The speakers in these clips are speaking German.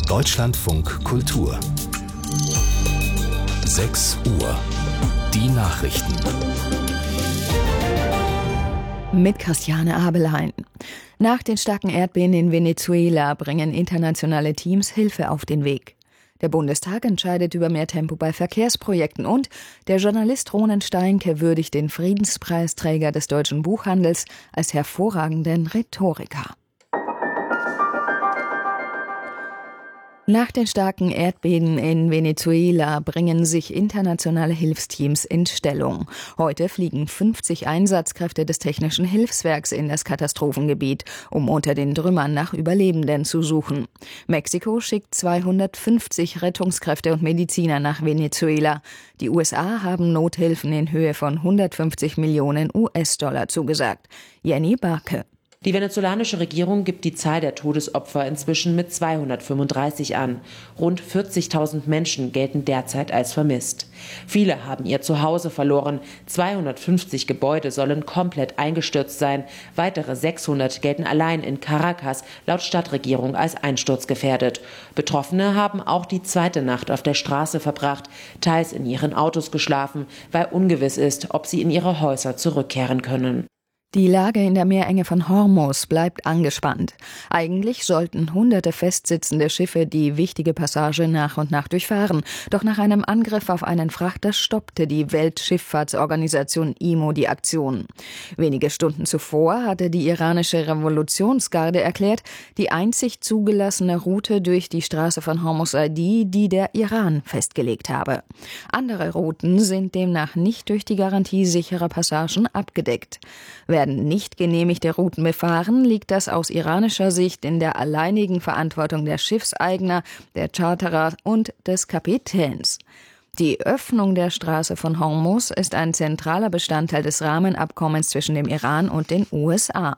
Deutschlandfunk Kultur 6 Uhr. Die Nachrichten. Mit Christiane Abelein. Nach den starken Erdbeben in Venezuela bringen internationale Teams Hilfe auf den Weg. Der Bundestag entscheidet über mehr Tempo bei Verkehrsprojekten und der Journalist Ronen Steinke würdigt den Friedenspreisträger des deutschen Buchhandels als hervorragenden Rhetoriker. Nach den starken Erdbeben in Venezuela bringen sich internationale Hilfsteams in Stellung. Heute fliegen 50 Einsatzkräfte des Technischen Hilfswerks in das Katastrophengebiet, um unter den Trümmern nach Überlebenden zu suchen. Mexiko schickt 250 Rettungskräfte und Mediziner nach Venezuela. Die USA haben Nothilfen in Höhe von 150 Millionen US-Dollar zugesagt. Jenny Barke. Die venezolanische Regierung gibt die Zahl der Todesopfer inzwischen mit 235 an. Rund 40.000 Menschen gelten derzeit als vermisst. Viele haben ihr Zuhause verloren. 250 Gebäude sollen komplett eingestürzt sein. Weitere 600 gelten allein in Caracas laut Stadtregierung als einsturzgefährdet. Betroffene haben auch die zweite Nacht auf der Straße verbracht, teils in ihren Autos geschlafen, weil ungewiss ist, ob sie in ihre Häuser zurückkehren können. Die Lage in der Meerenge von Hormuz bleibt angespannt. Eigentlich sollten hunderte festsitzende Schiffe die wichtige Passage nach und nach durchfahren. Doch nach einem Angriff auf einen Frachter stoppte die Weltschifffahrtsorganisation IMO die Aktion. Wenige Stunden zuvor hatte die iranische Revolutionsgarde erklärt, die einzig zugelassene Route durch die Straße von Hormuz sei die der Iran festgelegt habe. Andere Routen sind demnach nicht durch die Garantie sicherer Passagen abgedeckt. Werden nicht genehmigte Routen befahren, liegt das aus iranischer Sicht in der alleinigen Verantwortung der Schiffseigner, der Charterer und des Kapitäns. Die Öffnung der Straße von Hormuz ist ein zentraler Bestandteil des Rahmenabkommens zwischen dem Iran und den USA.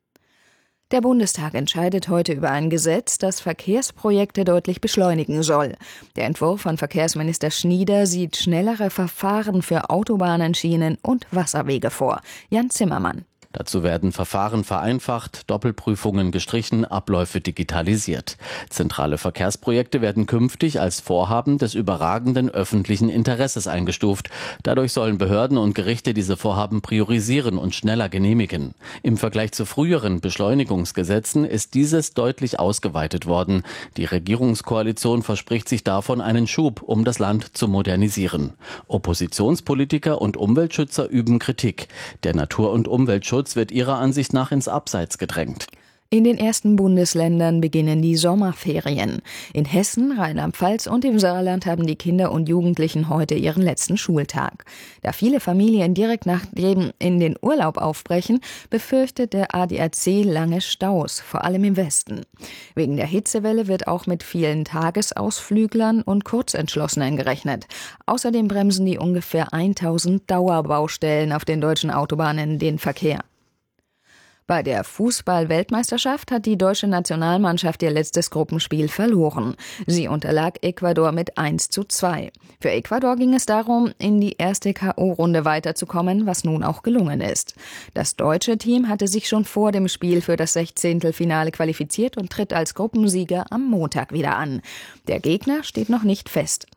Der Bundestag entscheidet heute über ein Gesetz, das Verkehrsprojekte deutlich beschleunigen soll. Der Entwurf von Verkehrsminister Schnieder sieht schnellere Verfahren für Autobahnen, Schienen und Wasserwege vor. Jan Zimmermann. Dazu werden Verfahren vereinfacht, Doppelprüfungen gestrichen, Abläufe digitalisiert. Zentrale Verkehrsprojekte werden künftig als Vorhaben des überragenden öffentlichen Interesses eingestuft. Dadurch sollen Behörden und Gerichte diese Vorhaben priorisieren und schneller genehmigen. Im Vergleich zu früheren Beschleunigungsgesetzen ist dieses deutlich ausgeweitet worden. Die Regierungskoalition verspricht sich davon einen Schub, um das Land zu modernisieren. Oppositionspolitiker und Umweltschützer üben Kritik. Der Natur- und Umweltschutz wird ihrer Ansicht nach ins Abseits gedrängt. In den ersten Bundesländern beginnen die Sommerferien. In Hessen, Rheinland-Pfalz und im Saarland haben die Kinder und Jugendlichen heute ihren letzten Schultag. Da viele Familien direkt nach dem in den Urlaub aufbrechen, befürchtet der ADAC lange Staus, vor allem im Westen. Wegen der Hitzewelle wird auch mit vielen Tagesausflüglern und Kurzentschlossenen gerechnet. Außerdem bremsen die ungefähr 1000 Dauerbaustellen auf den deutschen Autobahnen den Verkehr. Bei der Fußball-Weltmeisterschaft hat die deutsche Nationalmannschaft ihr letztes Gruppenspiel verloren. Sie unterlag Ecuador mit 1:2. Für Ecuador ging es darum, in die erste K.O.-Runde weiterzukommen, was nun auch gelungen ist. Das deutsche Team hatte sich schon vor dem Spiel für das 16. qualifiziert und tritt als Gruppensieger am Montag wieder an. Der Gegner steht noch nicht fest.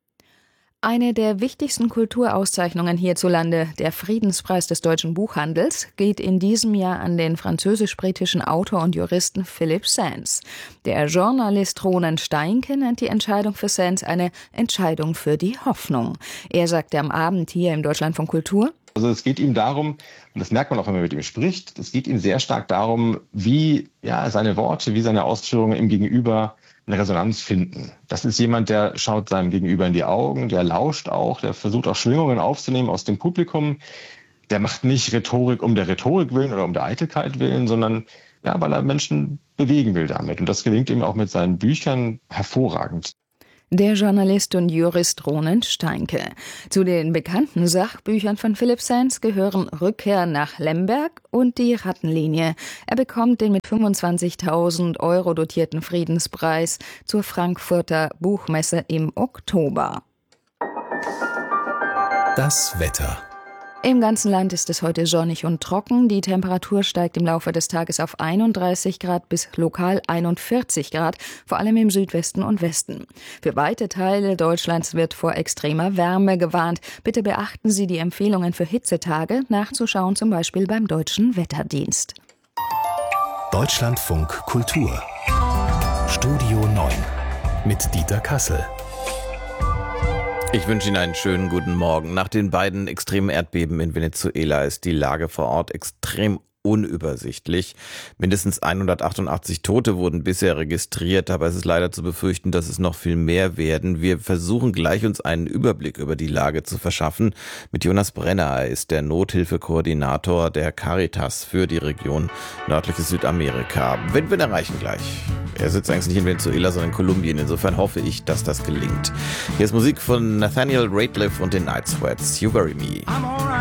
Eine der wichtigsten Kulturauszeichnungen hierzulande, der Friedenspreis des deutschen Buchhandels, geht in diesem Jahr an den französisch-britischen Autor und Juristen Philip Sands. Der Journalist Ronen Steinke nennt die Entscheidung für Sands eine Entscheidung für die Hoffnung. Er sagte am Abend hier im Deutschlandfunk Kultur: Also es geht ihm darum, und das merkt man auch, wenn man mit ihm spricht, es geht ihm sehr stark darum, wie seine Worte, wie seine Ausführungen im Gegenüber eine Resonanz finden. Das ist jemand, der schaut seinem Gegenüber in die Augen, der lauscht auch, der versucht auch Schwingungen aufzunehmen aus dem Publikum. Der macht nicht Rhetorik um der Rhetorik willen oder um der Eitelkeit willen, sondern weil er Menschen bewegen will damit. Und das gelingt ihm auch mit seinen Büchern hervorragend. Der Journalist und Jurist Ronen Steinke. Zu den bekannten Sachbüchern von Philip Sands gehören Rückkehr nach Lemberg und die Rattenlinie. Er bekommt den mit 25.000 € dotierten Friedenspreis zur Frankfurter Buchmesse im Oktober. Das Wetter. Im ganzen Land ist es heute sonnig und trocken. Die Temperatur steigt im Laufe des Tages auf 31 Grad bis lokal 41 Grad, vor allem im Südwesten und Westen. Für weite Teile Deutschlands wird vor extremer Wärme gewarnt. Bitte beachten Sie die Empfehlungen für Hitzetage, nachzuschauen zum Beispiel beim Deutschen Wetterdienst. Deutschlandfunk Kultur Studio 9 mit Dieter Kassel. Ich wünsche Ihnen einen schönen guten Morgen. Nach den beiden extremen Erdbeben in Venezuela ist die Lage vor Ort extrem unübersichtlich. Mindestens 188 Tote wurden bisher registriert, aber es ist leider zu befürchten, dass es noch viel mehr werden. Wir versuchen gleich, uns einen Überblick über die Lage zu verschaffen. Mit Jonas Brenner, er ist der Nothilfekoordinator der Caritas für die Region nördliches Südamerika. Wen wir erreichen gleich. Er sitzt eigentlich nicht in Venezuela, sondern in Kolumbien. Insofern hoffe ich, dass das gelingt. Hier ist Musik von Nathaniel Rateliff und den Night Sweats. You Bury Me.